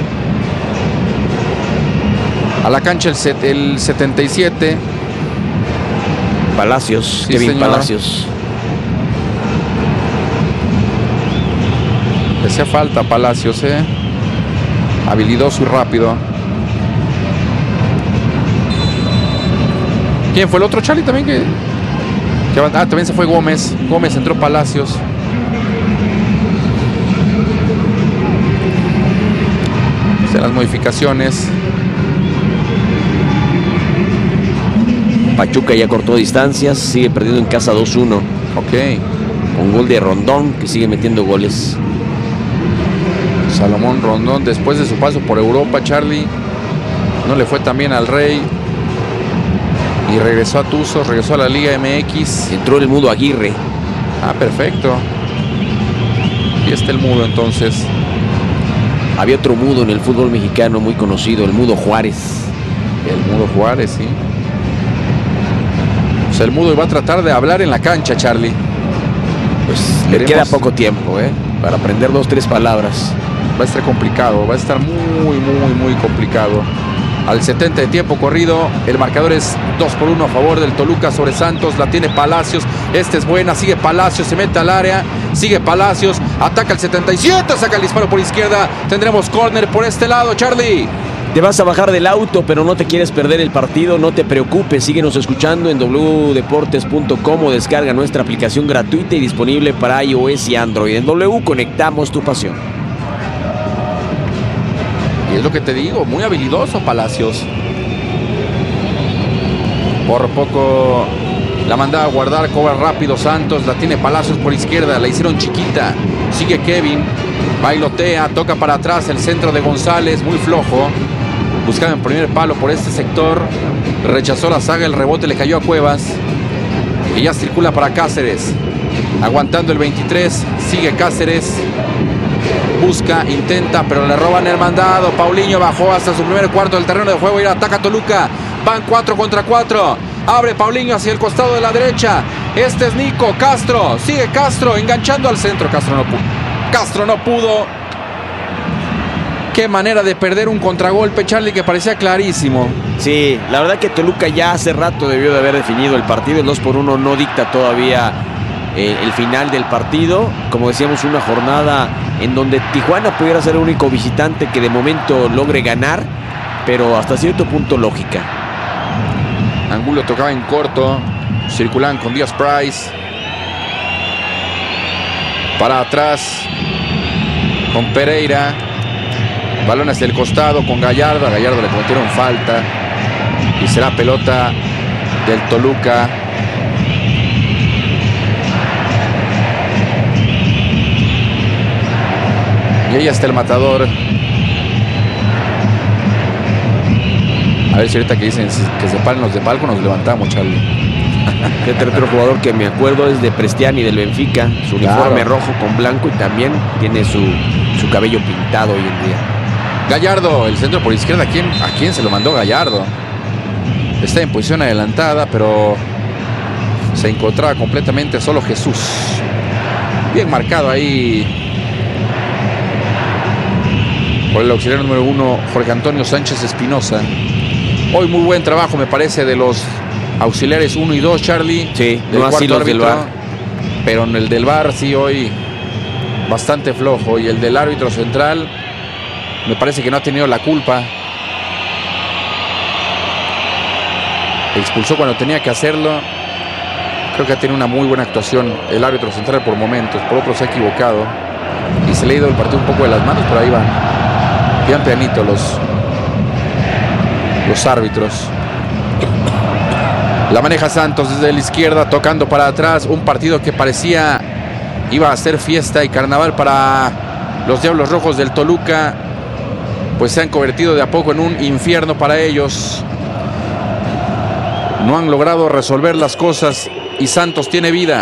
A la cancha el, set, el setenta y siete. Palacios, Sí, Kevin señor. Palacios. Le hacía falta Palacios, ¿eh? Habilidoso y rápido. ¿Quién fue el otro, Charlie, también? Que, que ah, también se fue Gómez. Gómez, entró Palacios. Hacen las modificaciones. Pachuca ya cortó distancias, sigue perdiendo en casa dos uno. Ok. Con gol de Rondón, que sigue metiendo goles. Salomón Rondón, después de su paso por Europa, Charlie, no le fue tan bien al Rey. Y regresó a Tuzos, regresó a la Liga M X. Entró el Mudo Aguirre. Ah, perfecto. Y está el Mudo, entonces. Había otro Mudo en el fútbol mexicano muy conocido, el Mudo Juárez. El Mudo Juárez, sí. O sea, el Mudo iba a tratar de hablar en la cancha, Charlie. Pues le Veremos. queda poco tiempo, ¿eh? Para aprender dos, tres palabras. Va a estar complicado, va a estar muy, muy, muy complicado. Al setenta de tiempo corrido, el marcador es dos por uno a favor del Toluca sobre Santos. La tiene Palacios, esta es buena, sigue Palacios, se mete al área, sigue Palacios, ataca el setenta y siete, saca el disparo por izquierda. Tendremos córner por este lado, Charlie. Te vas a bajar del auto, pero no te quieres perder el partido, no te preocupes, síguenos escuchando en doble u deportes punto com o descarga nuestra aplicación gratuita y disponible para iOS y Android. En W conectamos tu pasión. Y es lo que te digo, muy habilidoso Palacios. Por poco la mandaba a guardar, cobra rápido Santos, la tiene Palacios por izquierda, la hicieron chiquita. Sigue Kevin, bailotea, toca para atrás el centro de González, muy flojo. Buscaba en primer palo por este sector, rechazó la saga, el rebote le cayó a Cuevas. Y ya circula para Cáceres, aguantando el veintitrés, sigue Cáceres. Busca, intenta, pero le roban el mandado. Paulinho bajó hasta su primer cuarto del terreno de juego y ataca a Toluca. Van cuatro contra cuatro. Abre Paulinho hacia el costado de la derecha. Este es Nico Castro. Sigue Castro enganchando al centro. Castro no pudo. Castro no pudo. Qué manera de perder un contragolpe, Charlie, que parecía clarísimo. Sí, la verdad que Toluca ya hace rato debió de haber definido el partido. El dos por uno no dicta todavía eh, el final del partido. Como decíamos, una jornada en donde Tijuana pudiera ser el único visitante que de momento logre ganar, pero hasta cierto punto lógica. Angulo tocaba en corto, circulan con Díaz Price. Para atrás con Pereira. Balón hacia el costado con Gallardo. A Gallardo le cometieron falta. Y será pelota del Toluca. Y ahí está el matador. A ver si ahorita que dicen que se paren los de palco nos levantamos, Charlie. Este otro jugador que me acuerdo es de Prestiani del Benfica. Su uniforme Claro. rojo con blanco y también tiene su, su cabello pintado hoy en día. Gallardo, el centro por izquierda. ¿A quién, ¿A quién se lo mandó Gallardo? Está en posición adelantada, pero se encontraba completamente solo Jesús. Bien marcado ahí por el auxiliar número uno, Jorge Antonio Sánchez Espinosa. Hoy muy buen trabajo, me parece, de los auxiliares uno y dos, Charlie. Sí, del no así cuarto los del árbitro. V A R. Pero en el del V A R sí hoy bastante flojo. Y el del árbitro central me parece que no ha tenido la culpa. Expulsó cuando tenía que hacerlo. Creo que ha tenido una muy buena actuación el árbitro central por momentos, por otros se ha equivocado y se le ha ido el partido un poco de las manos, pero ahí van pian pianito los, los árbitros. La maneja Santos desde la izquierda, tocando para atrás, un partido que parecía iba a ser fiesta y carnaval para los Diablos Rojos del Toluca, pues se han convertido de a poco en un infierno para ellos. No han logrado resolver las cosas y Santos tiene vida.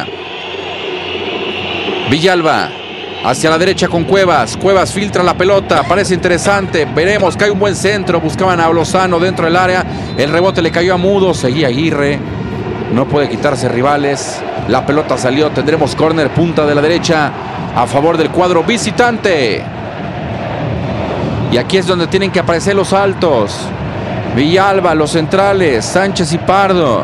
Villalba hacia la derecha con Cuevas. Cuevas filtra la pelota, parece interesante. Veremos, cae un buen centro. Buscaban a Lozano dentro del área. El rebote le cayó a Mudo. Seguía Aguirre. No puede quitarse rivales. La pelota salió. Tendremos córner, punta de la derecha a favor del cuadro visitante. Y aquí es donde tienen que aparecer los altos. Villalba, los centrales, Sánchez y Pardo.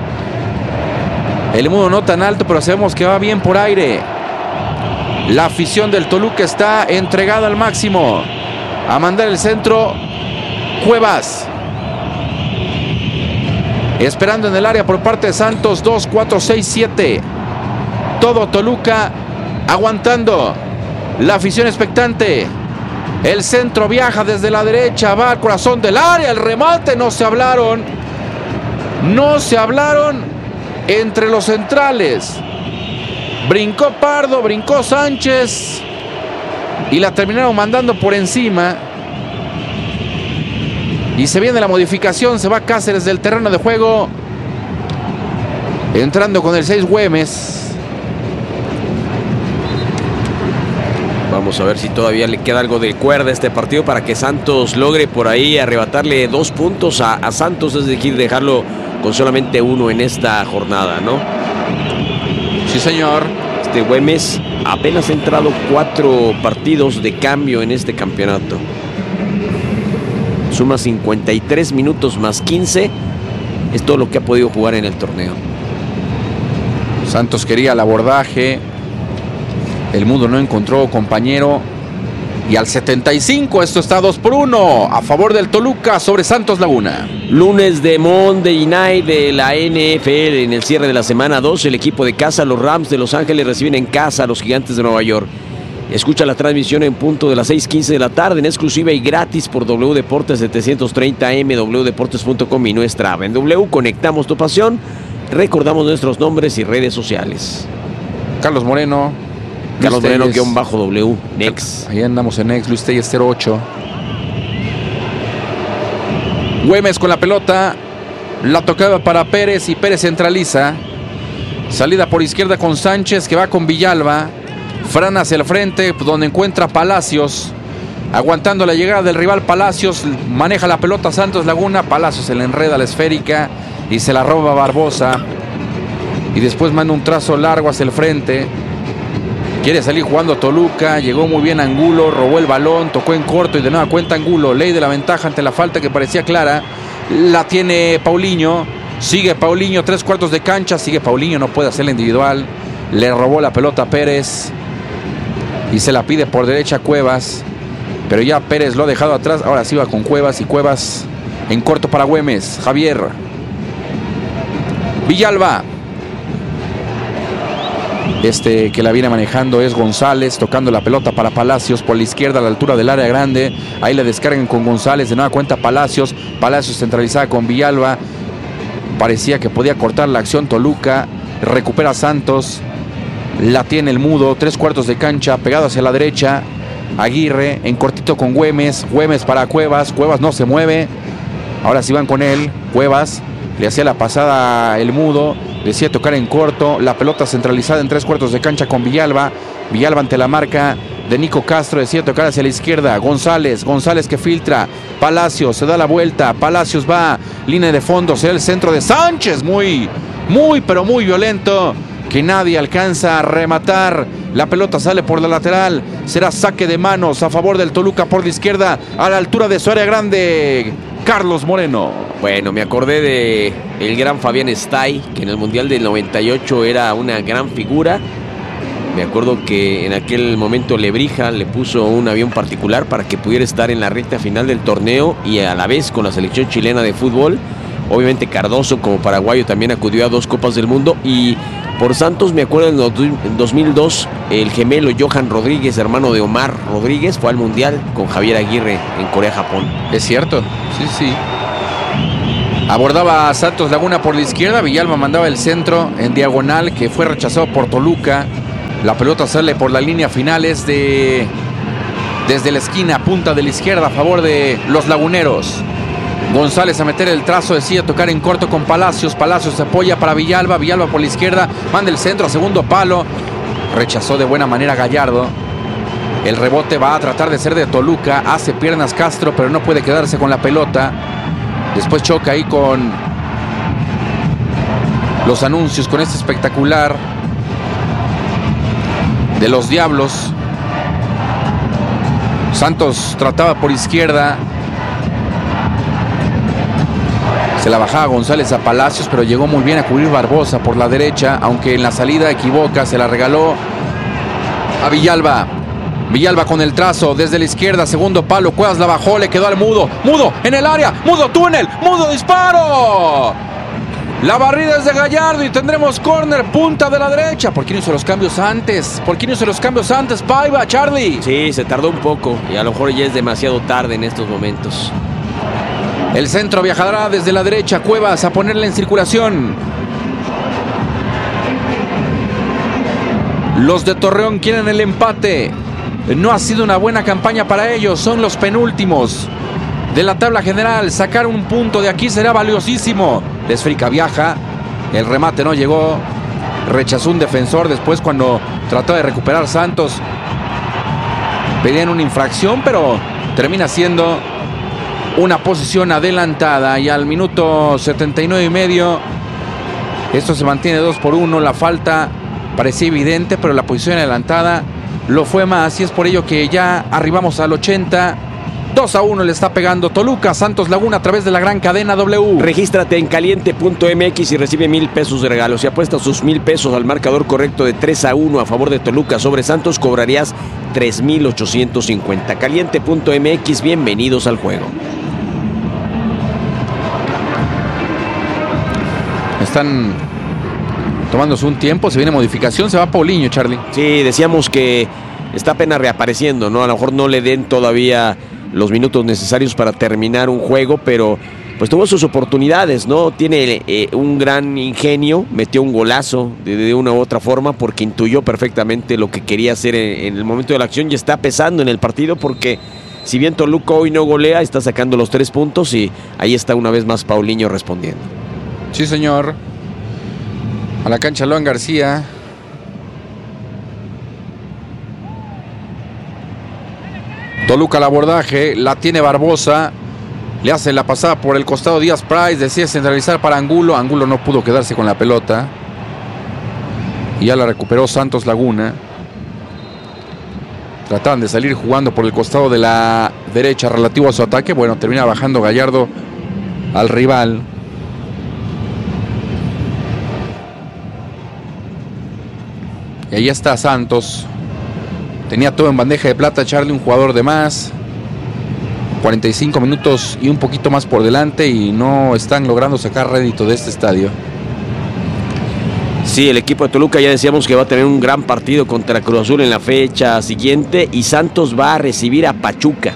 El Mudo no tan alto, pero sabemos que va bien por aire. La afición del Toluca está entregada al máximo. A mandar el centro, Cuevas. Esperando en el área por parte de Santos, dos, cuatro, seis, siete. Todo Toluca aguantando. La afición expectante. El centro viaja desde la derecha, va al corazón del área, el remate, no se hablaron. No se hablaron entre los centrales. Brincó Pardo, brincó Sánchez y la terminaron mandando por encima. Y se viene la modificación, se va Cáceres del terreno de juego. Entrando con el seis Güemes. Vamos a ver si todavía le queda algo de cuerda a este partido para que Santos logre por ahí arrebatarle dos puntos a, a Santos, es decir, dejarlo con solamente uno en esta jornada, ¿no? Sí, señor. Este Güemes apenas ha entrado cuatro partidos de cambio en este campeonato. Suma cincuenta y tres minutos más quince. Es todo lo que ha podido jugar en el torneo. Santos quería el abordaje. El Mudo no encontró compañero. Y al setenta y cinco esto está dos por uno a favor del Toluca sobre Santos Laguna. Lunes de Monday Night de la N F L en el cierre de la semana dos. El equipo de casa, los Rams de Los Ángeles, reciben en casa a los Gigantes de Nueva York. Escucha la transmisión en punto de las seis quince de la tarde en exclusiva y gratis por W Deportes setecientos treinta A M, w deportes punto com y nuestra app. En W conectamos tu pasión, recordamos nuestros nombres y redes sociales. Carlos Moreno. Carlos Moreno, guión bajo W, Nex. Ahí andamos en Nex, Luis Telles cero ocho. Güemes con la pelota. La tocaba para Pérez y Pérez centraliza. Salida por izquierda con Sánchez que va con Villalba. Fran hacia el frente donde encuentra Palacios. Aguantando la llegada del rival Palacios. Maneja la pelota Santos Laguna. Palacios se le enreda la esférica y se la roba Barbosa. Y después manda un trazo largo hacia el frente. Quiere salir jugando Toluca, llegó muy bien Angulo, robó el balón, tocó en corto y de nueva cuenta Angulo. Ley de la ventaja ante la falta que parecía clara. La tiene Paulinho, sigue Paulinho, tres cuartos de cancha, sigue Paulinho, no puede hacerla individual. Le robó la pelota a Pérez y se la pide por derecha a Cuevas. Pero ya Pérez lo ha dejado atrás, ahora sí va con Cuevas y Cuevas en corto para Güemes. Javier. Villalba. Este que la viene manejando es González, tocando la pelota para Palacios por la izquierda a la altura del área grande. Ahí le descargan con González, de nueva cuenta Palacios. Palacios centralizada con Villalba. Parecía que podía cortar la acción Toluca. Recupera Santos. La tiene el Mudo, tres cuartos de cancha, pegado hacia la derecha. Aguirre en cortito con Güemes. Güemes para Cuevas. Cuevas no se mueve. Ahora sí van con él. Cuevas le hacía la pasada el Mudo. Decía tocar en corto, la pelota centralizada en tres cuartos de cancha con Villalba. Villalba ante la marca de Nico Castro, decía tocar hacia la izquierda. González, González que filtra. Palacios se da la vuelta. Palacios va, línea de fondo, será el centro de Sánchez. Muy, muy, pero muy violento. Que nadie alcanza a rematar. La pelota sale por la lateral. Será saque de manos a favor del Toluca por la izquierda, a la altura de su área grande. Carlos Moreno. Bueno, me acordé de el gran Fabián Stay, que en el Mundial del noventa y ocho era una gran figura. Me acuerdo que en aquel momento Lebrija le puso un avión particular para que pudiera estar en la recta final del torneo y a la vez con la selección chilena de fútbol. Obviamente Cardoso como paraguayo también acudió a dos Copas del Mundo. Y por Santos me acuerdo en dos mil dos el gemelo Johan Rodríguez, hermano de Omar Rodríguez, fue al Mundial con Javier Aguirre en Corea-Japón. Es cierto, sí, sí. Abordaba a Santos Laguna por la izquierda, Villalba mandaba el centro en diagonal que fue rechazado por Toluca. La pelota sale por la línea finales de desde la esquina, punta de la izquierda a favor de los laguneros. González a meter el trazo, decide tocar en corto con Palacios. Palacios se apoya para Villalba, Villalba por la izquierda, manda el centro a segundo palo. Rechazó de buena manera Gallardo. El rebote va a tratar de ser de Toluca, hace piernas Castro, pero no puede quedarse con la pelota. Después choca ahí con los anuncios, con este espectacular de los Diablos. Santos trataba por izquierda. Se la bajaba González a Palacios, pero llegó muy bien a cubrir Barbosa por la derecha, aunque en la salida equivoca, se la regaló a Villalba. Villalba con el trazo desde la izquierda, segundo palo, Cuevas la bajó, le quedó al Mudo. Mudo en el área, Mudo túnel, Mudo disparo. La barrida es de Gallardo y tendremos córner, punta de la derecha. ¿Por qué no hizo los cambios antes? ¿Por qué no hizo los cambios antes, Paiva, Charlie? Sí, se tardó un poco y a lo mejor ya es demasiado tarde en estos momentos. El centro viajará desde la derecha, Cuevas a ponerle en circulación. Los de Torreón quieren el empate. No ha sido una buena campaña para ellos, son los penúltimos de la tabla general. Sacar un punto de aquí será valiosísimo. Desfrica viaja, el remate no llegó, rechazó un defensor después cuando trató de recuperar Santos. Pedían una infracción, pero termina siendo una posición adelantada. Y al minuto setenta y nueve y medio esto se mantiene dos por uno. La falta parecía evidente, pero la posición adelantada lo fue más, y es por ello que ya arribamos al ochenta. dos a uno le está pegando Toluca, Santos Laguna a través de la gran cadena W. Regístrate en caliente punto m x y recibe mil pesos de regalo. Si apuestas sus mil pesos al marcador correcto de tres a uno a favor de Toluca sobre Santos, cobrarías tres mil ochocientos cincuenta. caliente punto m x, bienvenidos al juego. Están tomándose un tiempo, se viene modificación, se va Paulinho, Charlie. Sí, decíamos que está apenas reapareciendo, ¿no? A lo mejor no le den todavía los minutos necesarios para terminar un juego, pero pues tuvo sus oportunidades, ¿no? Tiene eh, un gran ingenio, metió un golazo de, de una u otra forma porque intuyó perfectamente lo que quería hacer en, en el momento de la acción y está pesando en el partido porque si bien Toluca hoy no golea, está sacando los tres puntos y ahí está una vez más Paulinho respondiendo. Sí, señor. A la cancha Loan García. Toluca al abordaje, la tiene Barbosa. Le hace la pasada por el costado Díaz Price, decide centralizar para Angulo. Angulo no pudo quedarse con la pelota. Y ya la recuperó Santos Laguna. Trataban de salir jugando por el costado de la derecha relativo a su ataque. Bueno, termina bajando Gallardo al rival. Y ahí está Santos. Tenía todo en bandeja de plata, Charlie, un jugador de más. cuarenta y cinco minutos y un poquito más por delante y no están logrando sacar rédito de este estadio. Sí, el equipo de Toluca ya decíamos que va a tener un gran partido contra Cruz Azul en la fecha siguiente y Santos va a recibir a Pachuca.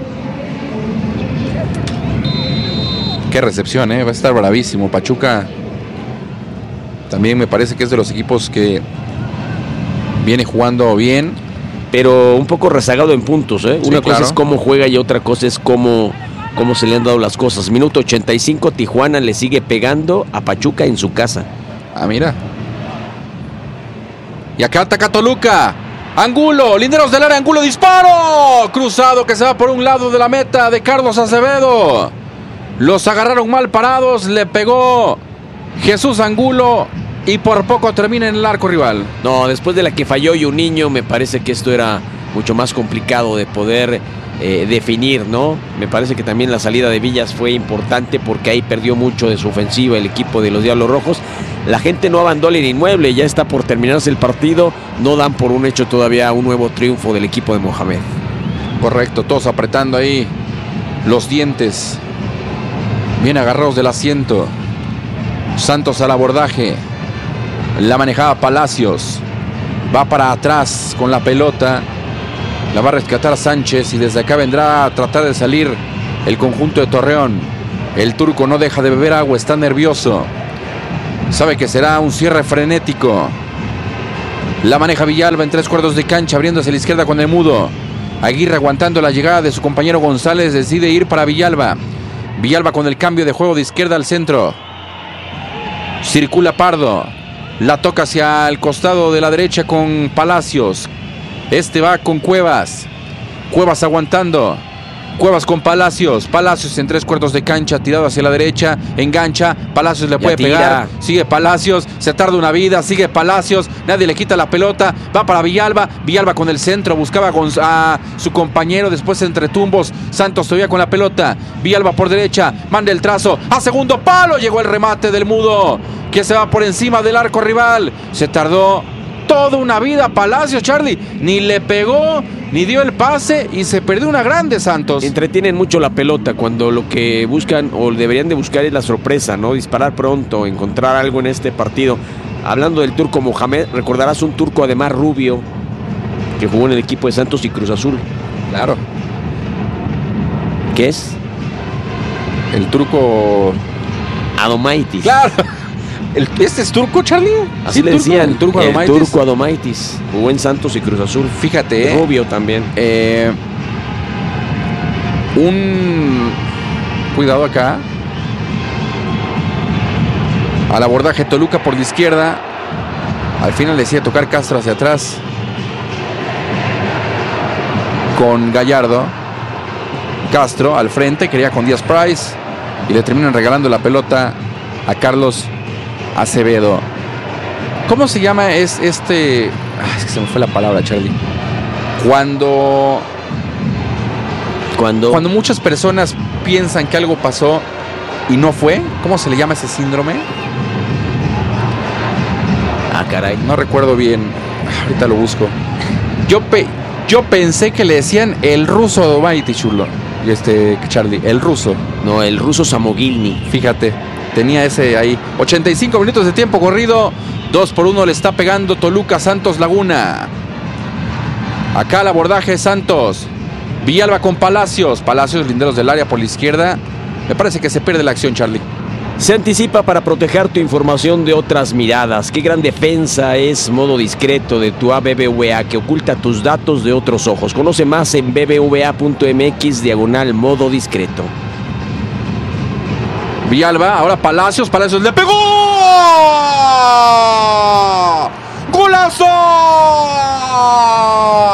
Qué recepción, ¿eh? Va a estar bravísimo. Pachuca también me parece que es de los equipos que viene jugando bien, pero un poco rezagado en puntos, ¿eh? Sí, Una claro. cosa es cómo juega y otra cosa es cómo, cómo se le han dado las cosas. Minuto ochenta y cinco, Tijuana le sigue pegando a Pachuca en su casa. Ah, mira. Y acá ataca Toluca. Angulo, linderos del área, Angulo, disparo. Cruzado que se va por un lado de la meta de Carlos Acevedo. Los agarraron mal parados, le pegó Jesús Angulo. Y por poco termina en el arco rival. No, después de la que falló Juninho, me parece que esto era mucho más complicado de poder eh, definir, ¿no? Me parece que también la salida de Villas fue importante porque ahí perdió mucho de su ofensiva el equipo de los Diablos Rojos. La gente no abandona el inmueble, ya está por terminarse el partido. No dan por un hecho todavía un nuevo triunfo del equipo de Mohamed. Correcto, todos apretando ahí los dientes. Bien agarrados del asiento. Santos al abordaje. La manejaba Palacios. Va para atrás con la pelota. La va a rescatar Sánchez y desde acá vendrá a tratar de salir el conjunto de Torreón. El turco no deja de beber agua, está nervioso. Sabe que será un cierre frenético. La maneja Villalba en tres cuartos de cancha, abriéndose a la izquierda con el mudo. Aguirre aguantando la llegada de su compañero González, decide ir para Villalba. Villalba con el cambio de juego de izquierda al centro. Circula Pardo. La toca hacia el costado de la derecha con Palacios. Este va con Cuevas. Cuevas aguantando. Cuevas con Palacios. Palacios en tres cuartos de cancha, tirado hacia la derecha. Engancha. Palacios le puede pegar. Sigue Palacios. Se tarda una vida. Sigue Palacios. Nadie le quita la pelota. Va para Villalba. Villalba con el centro. Buscaba a su compañero. Después entre tumbos. Santos todavía con la pelota. Villalba por derecha. Manda el trazo. A segundo palo. Llegó el remate del mudo, que se va por encima del arco rival. Se tardó toda una vida Palacios, Charlie. Ni le pegó, ni dio el pase y se perdió una grande Santos. Entretienen mucho la pelota cuando lo que buscan o deberían de buscar es la sorpresa, ¿no? Disparar pronto, encontrar algo en este partido. Hablando del turco Mohamed, recordarás un turco además rubio que jugó en el equipo de Santos y Cruz Azul. Claro. ¿Qué es? El turco Adomaitis. Claro. ¿El, ¿Este es turco, Charlie? Así ¿Sí, le turco? decían, el turco el Adomaitis. turco Adomaitis. Jugó en Santos y Cruz Azul. Fíjate, rubio también. Eh, un cuidado acá. Al abordaje Toluca por la izquierda. Al final decide tocar Castro hacia atrás con Gallardo. Castro al frente, quería con Díaz Price y le terminan regalando la pelota a Carlos Acevedo. ¿Cómo se llama es este? Ah, es que se me fue la palabra, Charlie. Cuando Cuando Cuando muchas personas piensan que algo pasó y no fue, ¿cómo se le llama ese síndrome? Ah, caray. No recuerdo bien. Ahorita lo busco. Yo pe yo pensé que le decían el ruso Adomaitis, chulo. Y este Charlie, el ruso. No, el ruso Samogilny. Fíjate, tenía ese ahí. ochenta y cinco minutos de tiempo corrido. dos por uno le está pegando Toluca Santos Laguna. Acá el abordaje Santos. Villalba con Palacios. Palacios, linderos del área por la izquierda. Me parece que se pierde la acción, Charlie. Se anticipa para proteger tu información de otras miradas. Qué gran defensa es modo discreto de tu A B B V A que oculta tus datos de otros ojos. Conoce más en b b v a punto m x diagonal modo discreto. Villalba, ahora Palacios. Palacios le pegó. ¡Golazo!